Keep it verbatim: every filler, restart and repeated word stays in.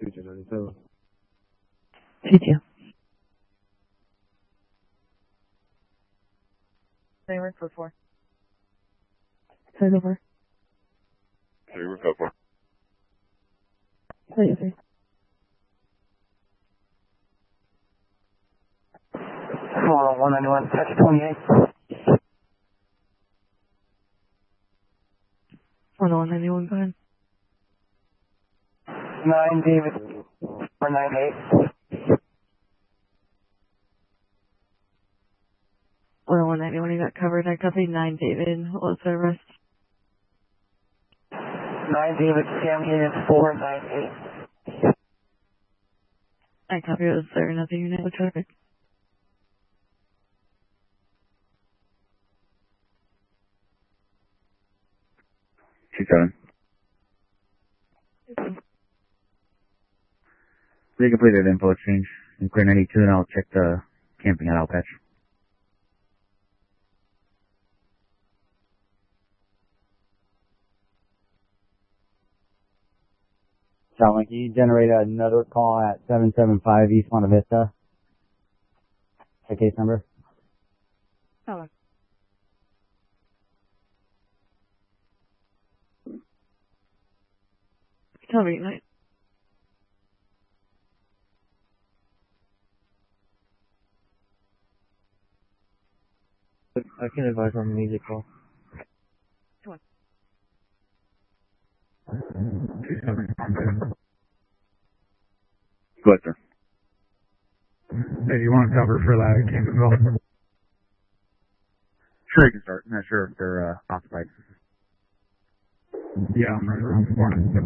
two ninety-seven. C two. They work for four. Side over. Three, we're code four. Side over. Hold on, one ninety-one, touch twenty-eight. one oh one ninety-one, go ahead. nine, David, four ninety-eight. one oh one ninety-one, you got covered. I copy nine, David. What's the rest? nine, David, Sam unit four ninety-eight. I copy it was there, another unit with traffic. Two seven. We completed info exchange. In clear ninety-two, and I'll check the camping at Outpatch. Sound you generate another call at seven seven five East Monte Vista. The case number? Hello. Tell me, night. I can advise on the music call. Come on. Go ahead, sir. Hey, you want to cover for that camping well? Sure, you can start. I'm not sure if they're uh, occupied. Yeah, I'm right around the corner.